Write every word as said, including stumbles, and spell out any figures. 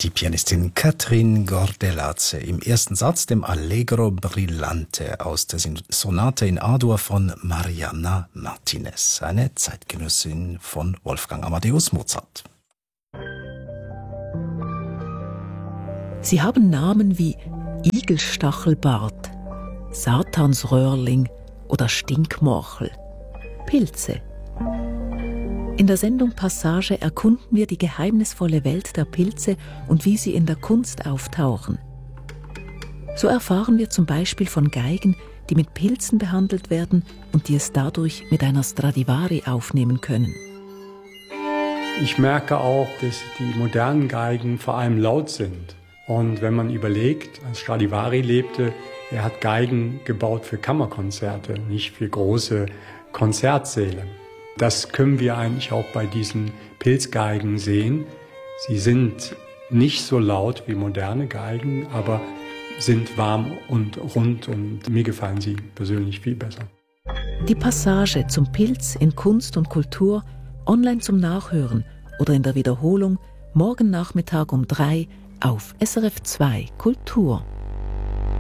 Die Pianistin Katrin Gordeladze im ersten Satz dem Allegro Brillante aus der Sonate in A-Dur von Marianna Martinez, eine Zeitgenössin von Wolfgang Amadeus Mozart. Sie haben Namen wie Igelstachelbart, Satansröhrling oder Stinkmorchel, Pilze. In der Sendung Passage erkunden wir die geheimnisvolle Welt der Pilze und wie sie in der Kunst auftauchen. So erfahren wir zum Beispiel von Geigen, die mit Pilzen behandelt werden und die es dadurch mit einer Stradivari aufnehmen können. Ich merke auch, dass die modernen Geigen vor allem laut sind. Und wenn man überlegt, als Stradivari lebte, er hat Geigen gebaut für Kammerkonzerte, nicht für große Konzertsäle. Das können wir eigentlich auch bei diesen Pilzgeigen sehen. Sie sind nicht so laut wie moderne Geigen, aber sind warm und rund und mir gefallen sie persönlich viel besser. Die Passage zum Pilz in Kunst und Kultur online zum Nachhören oder in der Wiederholung morgen Nachmittag um drei auf S R F zwei Kultur.